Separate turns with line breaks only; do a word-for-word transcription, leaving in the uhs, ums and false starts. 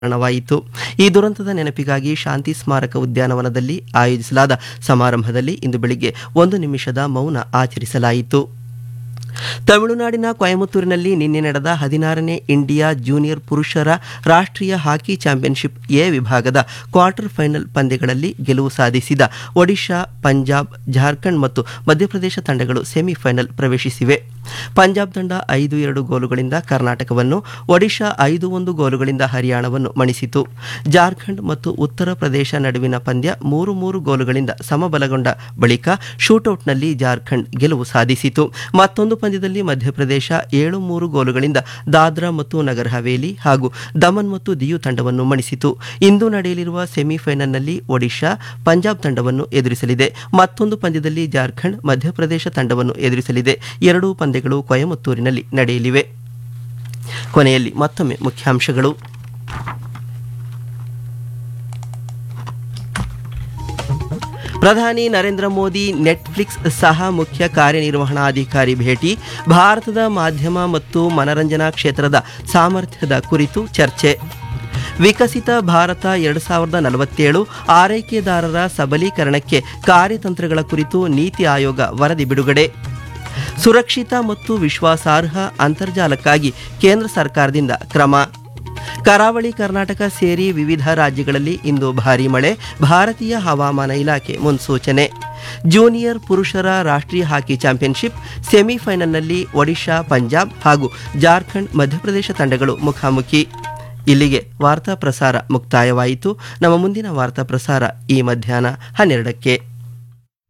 ಕಾರಣವಾಯಿತು. ಈ ದುರಂತದ ನೆನಪಿಗಾಗಿ ಶಾಂತಿ ಸ್ಮಾರಕ ಉದ್ಯಾನವನದಲ್ಲಿ ಆಯೋಜಿಸಲಾದ ಸಮಾರಂಭದಲ್ಲಿ ಇಂದು ಬೆಳಿಗ್ಗೆ ಒಂದು ನಿಮಿಷದ ಮೌನ ಆಚರಿಸಲಾಯಿತು. ತಮಿಳುನಾಡಿನ ಕೊಯಮತ್ತೂರಿನಲ್ಲಿ ನಿನ್ನೆ ನಡೆದ ಹದಿನಾರನೇ ಇಂಡಿಯಾ ಜೂನಿಯರ್ ಪುರುಷರ ರಾಷ್ಟ್ರೀಯ ಹಾಕಿ ಚಾಂಪಿಯನ್ಶಿಪ್ ಎ ವಿಭಾಗದ ಕ್ವಾರ್ಟರ್ ಫೈನಲ್ ಪಂದ್ಯಗಳಲ್ಲಿ ಗೆಲುವು ಸಾಧಿಸಿದ ಒಡಿಶಾ, ಪಂಜಾಬ್, ಜಾರ್ಖಂಡ್ ಮತ್ತು ಮಧ್ಯಪ್ರದೇಶ ತಂಡಗಳು ಸೆಮಿಫೈನಲ್ ಪ್ರವೇಶಿಸಿವೆ. ಪಂಜಾಬ್ ತಂಡ ಐದು ಎರಡು ಗೋಲುಗಳಿಂದ ಕರ್ನಾಟಕವನ್ನು, ಒಡಿಶಾ ಐದು ಒಂದು ಗೋಲುಗಳಿಂದ ಹರಿಯಾಣವನ್ನು ಮಣಿಸಿತು. ಜಾರ್ಖಂಡ್ ಮತ್ತು ಉತ್ತರ ಪ್ರದೇಶ ನಡುವಿನ ಪಂದ್ಯ ಮೂರು ಮೂರು ಗೋಲುಗಳಿಂದ ಸಮಬಲಗೊಂಡ ಬಳಿಕ ಶೂಟೌಟ್ನಲ್ಲಿ ಜಾರ್ಖಂಡ್ ಗೆಲುವು ಸಾಧಿಸಿತು. ಮತ್ತೊಂದು ಪಂದ್ಯದಲ್ಲಿ ಮಧ್ಯಪ್ರದೇಶ ಏಳು ಮೂರು ಗೋಲುಗಳಿಂದ ದಾದ್ರಾ ಮತ್ತು ನಗರ್ ಹವೇಲಿ ಹಾಗೂ ದಮನ್ ಮತ್ತು ದಿಯು ತಂಡವನ್ನು ಮಣಿಸಿತು. ಇಂದು ನಡೆಯಲಿರುವ ಸೆಮಿಫೈನಲ್ನಲ್ಲಿ ಒಡಿಶಾ ಪಂಜಾಬ್ ತಂಡವನ್ನು ಎದುರಿಸಲಿದೆ. ಮತ್ತೊಂದು ಪಂದ್ಯದಲ್ಲಿ ಜಾರ್ಖಂಡ್ ಮಧ್ಯಪ್ರದೇಶ ತಂಡವನ್ನು ಎದುರಿಸಲಿದೆ. ಎರಡೂ ಪಂದ್ಯಗಳು ಕೊಯಮತ್ತೂರಿನಲ್ಲಿ ನಡೆಯಲಿವೆ. ಕೊನೆಯಲ್ಲಿ ಮತ್ತೊಮ್ಮೆ ಮುಖ್ಯಾಂಶಗಳು. ಪ್ರಧಾನಿ ನರೇಂದ್ರ ಮೋದಿ ನೆಟ್ಫ್ಲಿಕ್ಸ್ ಸಹ ಮುಖ್ಯ ಕಾರ್ಯನಿರ್ವಹಣಾಧಿಕಾರಿ ಭೇಟಿ. ಭಾರತದ ಮಾಧ್ಯಮ ಮತ್ತು ಮನರಂಜನಾ ಕ್ಷೇತ್ರದ ಸಾಮರ್ಥ್ಯದ ಕುರಿತು ಚರ್ಚೆ. ವಿಕಸಿತ ಭಾರತ ಎರಡು ಸಾವಿರದ ನಲವತ್ತೇಳು ಆರೈಕೆದಾರರ ಸಬಲೀಕರಣಕ್ಕೆ ಕಾರ್ಯತಂತ್ರಗಳ ಕುರಿತು ನೀತಿ ಆಯೋಗ ವರದಿ ಬಿಡುಗಡೆ. ಸುರಕ್ಷಿತ ಮತ್ತು ವಿಶ್ವಾಸಾರ್ಹ ಅಂತರ್ಜಾಲಕ್ಕಾಗಿ ಕೇಂದ್ರ ಸರ್ಕಾರದಿಂದ ಕ್ರಮ. ಕರಾವಳಿ ಕರ್ನಾಟಕ ಸೇರಿ ವಿವಿಧ ರಾಜ್ಯಗಳಲ್ಲಿ ಇಂದು ಭಾರೀ ಮಳೆ, ಭಾರತೀಯ ಹವಾಮಾನ ಇಲಾಖೆ ಮುನ್ಸೂಚನೆ. ಜೂನಿಯರ್ ಪುರುಷರ ರಾಷ್ಟ್ರೀಯ ಹಾಕಿ ಚಾಂಪಿಯನ್ಶಿಪ್ ಸೆಮಿಫೈನಲ್ನಲ್ಲಿ ಒಡಿಶಾ, ಪಂಜಾಬ್ ಹಾಗೂ ಜಾರ್ಖಂಡ್ ಮಧ್ಯಪ್ರದೇಶ ತಂಡಗಳು ಮುಖಾಮುಖಿ. ಇಲ್ಲಿಗೆ ವಾರ್ತಾ ಪ್ರಸಾರ ಮುಕ್ತಾಯವಾಯಿತು. ನಮ್ಮ ಮುಂದಿನ ವಾರ್ತಾ ಪ್ರಸಾರ ಈ ಮಧ್ಯಾಹ್ನ ಹನ್ನೆರಡಕ್ಕೆ.